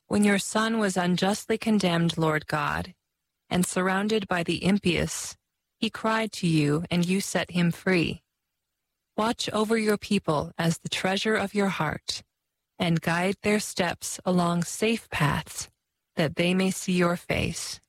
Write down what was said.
When your son was unjustly condemned, Lord God, and surrounded by the impious, he cried to you, and you set him free. Watch over your people as the treasure of your heart, and guide their steps along safe paths, that they may see your face.